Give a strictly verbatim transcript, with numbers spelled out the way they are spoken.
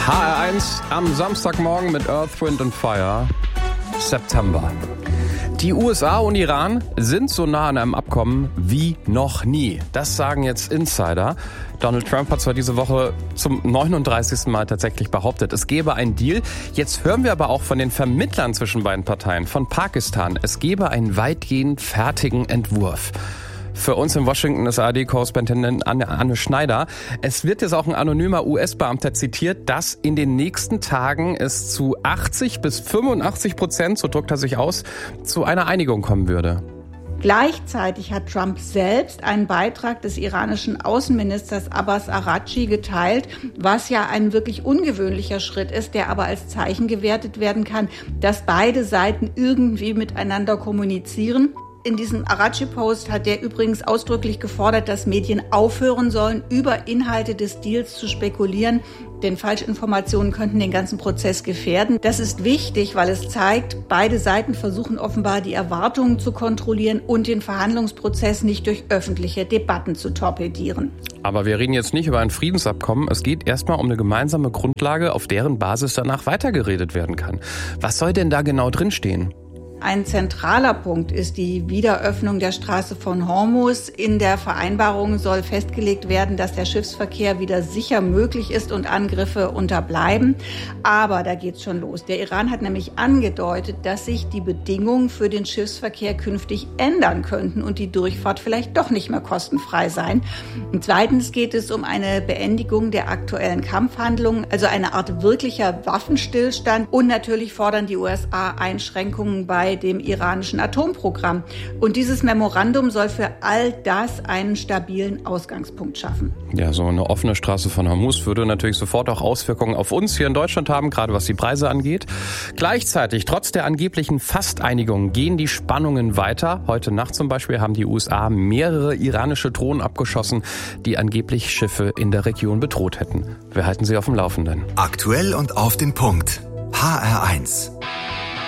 H R eins am Samstagmorgen mit Earth, Wind and Fire. September. Die U S A und Iran sind so nah an einem Abkommen wie noch nie. Das sagen jetzt Insider. Donald Trump hat zwar diese Woche zum neununddreißigsten Mal tatsächlich behauptet, es gebe einen Deal. Jetzt hören wir aber auch von den Vermittlern zwischen beiden Parteien, von Pakistan, es gebe einen weitgehend fertigen Entwurf. Für uns in Washington ist A R D-Korrespondentin Anne, Anne Schneider. Es wird jetzt auch ein anonymer U S-Beamter zitiert, dass in den nächsten Tagen es zu achtzig bis fünfundachtzig Prozent, so drückt er sich aus, zu einer Einigung kommen würde. Gleichzeitig hat Trump selbst einen Beitrag des iranischen Außenministers Abbas Araghchi geteilt, was ja ein wirklich ungewöhnlicher Schritt ist, der aber als Zeichen gewertet werden kann, dass beide Seiten irgendwie miteinander kommunizieren. In diesem Araghchi-Post hat er übrigens ausdrücklich gefordert, dass Medien aufhören sollen, über Inhalte des Deals zu spekulieren, denn Falschinformationen könnten den ganzen Prozess gefährden. Das ist wichtig, weil es zeigt, beide Seiten versuchen offenbar die Erwartungen zu kontrollieren und den Verhandlungsprozess nicht durch öffentliche Debatten zu torpedieren. Aber wir reden jetzt nicht über ein Friedensabkommen. Es geht erstmal um eine gemeinsame Grundlage, auf deren Basis danach weitergeredet werden kann. Was soll denn da genau drinstehen? Ein zentraler Punkt ist die Wiederöffnung der Straße von Hormuz. In der Vereinbarung soll festgelegt werden, dass der Schiffsverkehr wieder sicher möglich ist und Angriffe unterbleiben. Aber da geht's schon los. Der Iran hat nämlich angedeutet, dass sich die Bedingungen für den Schiffsverkehr künftig ändern könnten und die Durchfahrt vielleicht doch nicht mehr kostenfrei sein. Und zweitens geht es um eine Beendigung der aktuellen Kampfhandlungen, also eine Art wirklicher Waffenstillstand. Und natürlich fordern die U S A Einschränkungen bei dem iranischen Atomprogramm. Und dieses Memorandum soll für all das einen stabilen Ausgangspunkt schaffen. Ja, so eine offene Straße von Hormuz würde natürlich sofort auch Auswirkungen auf uns hier in Deutschland haben, gerade was die Preise angeht. Gleichzeitig, trotz der angeblichen Fasteinigung, gehen die Spannungen weiter. Heute Nacht zum Beispiel haben die U S A mehrere iranische Drohnen abgeschossen, die angeblich Schiffe in der Region bedroht hätten. Wir halten Sie auf dem Laufenden. Aktuell und auf den Punkt. H R eins.